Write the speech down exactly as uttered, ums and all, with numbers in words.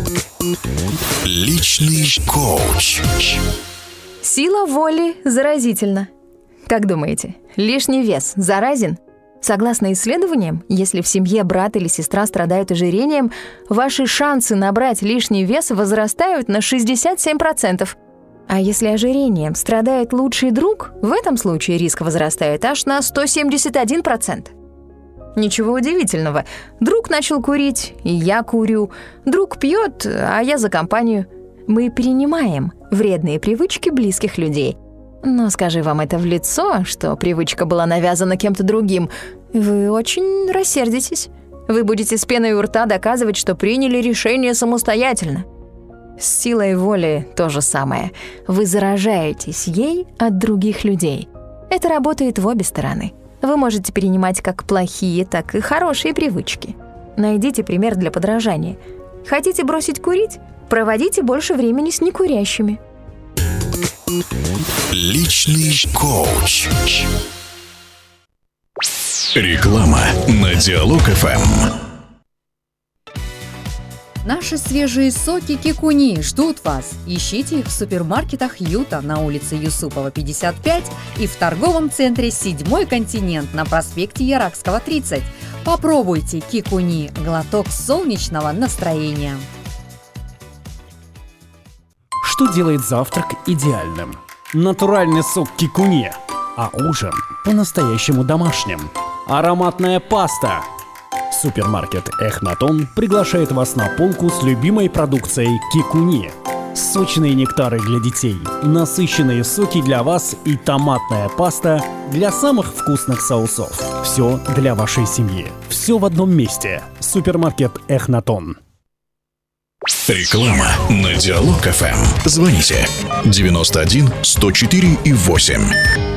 Личный коуч. Сила воли заразительна. Как думаете, лишний вес заразен? Согласно исследованиям, если в семье брат или сестра страдают ожирением, ваши шансы набрать лишний вес возрастают на шестьдесят семь процентов. А если ожирением страдает лучший друг, в этом случае риск возрастает аж на сто семьдесят один процент. Ничего удивительного. Друг начал курить, и я курю. Друг пьет, а я за компанию. Мы перенимаем вредные привычки близких людей. Но скажи вам это в лицо, что привычка была навязана кем-то другим, вы очень рассердитесь. Вы будете с пеной у рта доказывать, что приняли решение самостоятельно. С силой воли то же самое. Вы заражаетесь ей от других людей. Это работает в обе стороны. Вы можете перенимать как плохие, так и хорошие привычки. Найдите пример для подражания. Хотите бросить курить? Проводите больше времени с некурящими. Личный коуч. Реклама на Диалог эф эм. Наши свежие соки Кикуни ждут вас. Ищите их в супермаркетах Юта на улице Юсупова, пятьдесят пять и в торговом центре «Седьмой континент» на проспекте Яракского, тридцать. Попробуйте Кикуни – глоток солнечного настроения. Что делает завтрак идеальным? Натуральный сок Кикуни, а ужин по-настоящему домашним. Ароматная паста. Супермаркет Эхнатон приглашает вас на полку с любимой продукцией Кикуни. Сочные нектары для детей, насыщенные соки для вас и томатная паста для самых вкусных соусов. Все для вашей семьи. Все в одном месте. Супермаркет Эхнатон. Реклама на Диалог эф эм. Звоните девяносто один сто четыре и восемь.